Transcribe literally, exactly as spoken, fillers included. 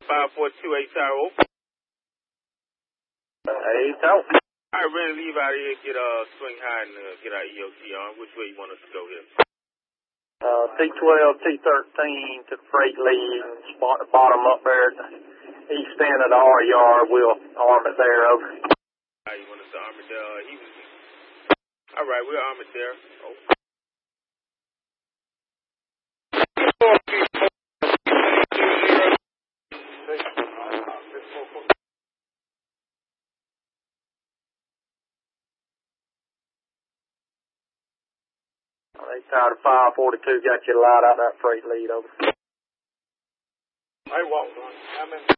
five four two eight Tower. Hey, Tower. All right, ready to leave out of here, get uh, swing high and uh, get our E O T on. Which way you want us to go here? Uh, T twelve, T thirteen to the freight lead, spot the bottom up there at the east end of the R yard. We'll arm it there, over. All right, you want us to arm it there? Uh, he was... All right, we'll arm it there. Oh. They tied to five forty-two, got you light out that freight lead, over. Hey, Walton, I'm in.